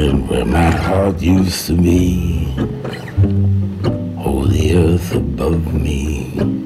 land where my heart used to be. Oh, the earth above me.